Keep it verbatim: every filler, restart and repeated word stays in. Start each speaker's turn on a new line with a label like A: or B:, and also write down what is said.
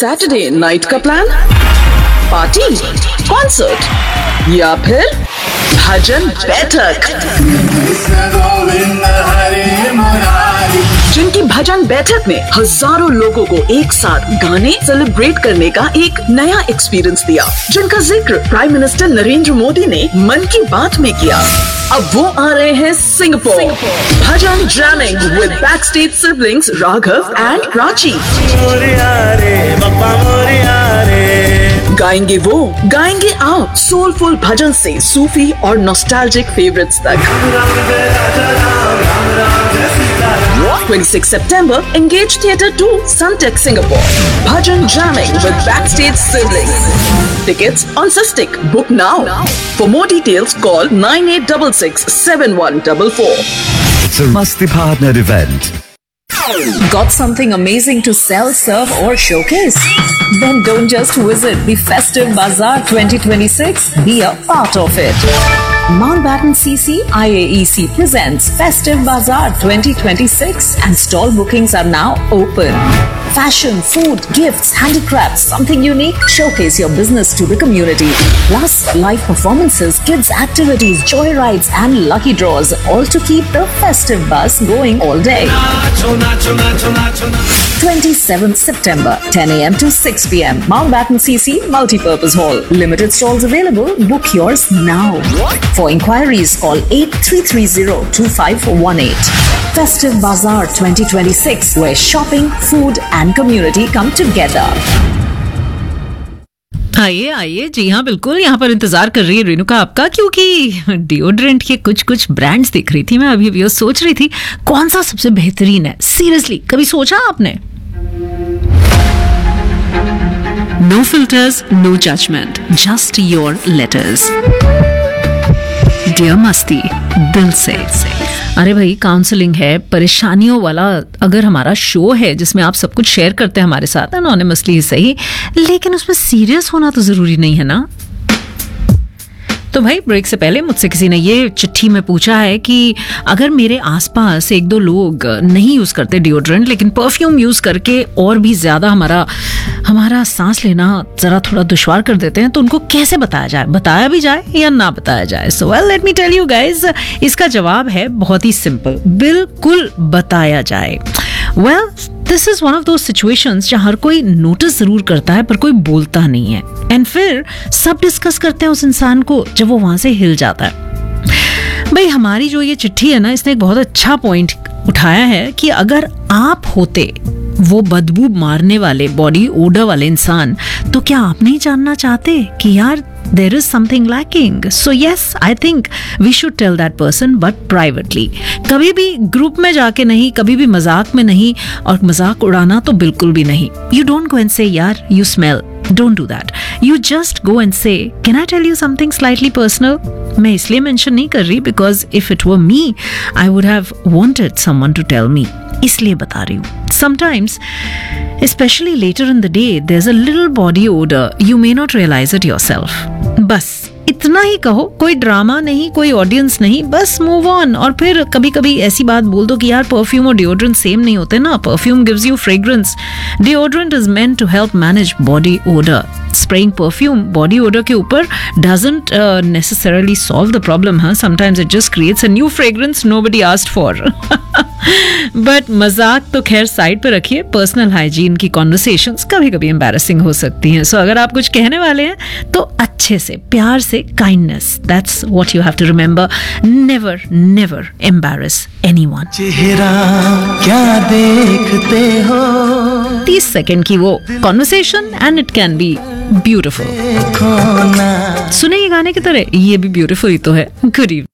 A: Saturday night का plan, party, concert या फिर भजन बैठक। जिनकी भजन बैठक में हजारों लोगों को एक साथ गाने सेलिब्रेट करने का एक नया एक्सपीरियंस दिया, जिनका जिक्र प्राइम मिनिस्टर नरेंद्र मोदी ने मन की बात में किया। अब वो आ रहे हैं Singapore. Bhajan jamming with backstage siblings Raghav and Prachi. गाएंगे वो, गाएंगे आप, सोलफुल भजन से सूफी और नॉस्टैल्जिक फेवरेट्स तक। twenty-sixth September, Engage Theatre two, Suntec, Singapore. Bhajan jamming with backstage siblings. Tickets on Sistik. Book now. For more details, call nine eight six six, seven one four four.
B: It's a Masti Partner event.
C: Got something amazing to sell, serve or showcase? Then don't just visit the Festive Bazaar twenty twenty-six, be a part of it. Mountbatten C C I A E C presents Festive Bazaar twenty twenty-six and stall bookings are now open. Fashion, food, gifts, handicrafts, something unique, showcase your business to the community. Plus, live performances, kids activities, joyrides and lucky draws, all to keep the festive buzz going all day. twenty-seventh September, ten a m to six p m Mountbatten C C Multipurpose Hall. Limited stalls available. Book yours now. For inquiries, call eight three three zero two five one eight. Festive Bazaar twenty twenty-six, where shopping, food and community come together.
D: आइए आइए, जी हाँ बिल्कुल, यहाँ पर इंतजार कर रही है रेणुका आपका, क्योंकि डिओड्रेंट के कुछ कुछ ब्रांड्स दिख रही थी। मैं अभी अभी सोच रही थी कौन सा सबसे बेहतरीन है। सीरियसली कभी सोचा आपने? No filters, no judgement, just your letters. Dear मस्ती, दिल से। अरे भाई, काउंसलिंग है, परेशानियों वाला अगर हमारा शो है जिसमें आप सब कुछ शेयर करते हैं हमारे साथ, एनोनिमसली ही सही, लेकिन उसमें सीरियस होना तो जरूरी नहीं है ना। तो भाई, ब्रेक से पहले मुझसे किसी ने ये चिट्ठी में पूछा है कि अगर मेरे आसपास एक दो लोग नहीं यूज करते डिओड्रेंट, लेकिन परफ्यूम यूज करके और भी ज्यादा हमारा हमारा सांस लेना जरा थोड़ा दुश्वार कर देते हैं, तो उनको कैसे बताया जाए, बताया भी जाए या ना बताया जाए। So well, let me tell you guys, इसका जवाब है बहुत ही सिंपल, बिल्कुल बताया जाए। Well, this is one of those situations जहां हर कोई नोटिस जरूर करता है पर कोई बोलता नहीं है, एंड फिर सब डिस्कस करते हैं उस इंसान को जब वो वहां से हिल जाता है। भाई, हमारी जो ये चिट्ठी है ना, इसने एक बहुत अच्छा पॉइंट उठाया है कि अगर आप होते वो बदबू मारने वाले, बॉडी ओडर वाले इंसान, तो क्या आप नहीं जानना चाहते कि यार there is something lacking? So yes, I think we should tell that person, but privately. कभी भी ग्रुप में जाके नहीं, कभी भी मजाक में नहीं, और मजाक उड़ाना तो बिल्कुल भी नहीं। You don't go and say, यार you smell. Don't do that. You just go and say, can I tell you something slightly personal? मैं इसलिए मेंशन नहीं कर रही because if it were me, I would have wanted someone to tell me. इसलिए बता रही हूँ। Sometimes, especially later in the day, there's a little body odor. You may not realize it yourself. बस इतना ही कहो, कोई ड्रामा नहीं, कोई ऑडियंस नहीं, बस मूव ऑन। और फिर कभी कभी ऐसी बात बोल दो कि यार परफ्यूम और डिओड्रेंट सेम नहीं होते ना। Perfume gives you fragrance, deodorant is meant to help manage body order. Spraying perfume body odor के ऊपर doesn't uh, necessarily solve the problem, huh? Sometimes it just creates a new fragrance nobody asked for. But मजाक तो खैर side पे रखिए, personal hygiene की conversations कभी कभी एम्बैरेसिंग हो सकती हैं। सो so, अगर आप कुछ कहने वाले हैं तो अच्छे से, प्यार से, kindness, that's what you have to remember. Never never embarrass anyone.
E: चेहरा क्या देखते हो,
D: तीस सेकंड की वो conversation and it can be beautiful. सुने ये गाने की तरह, ये भी ब्यूटिफुल ही तो है। Good evening.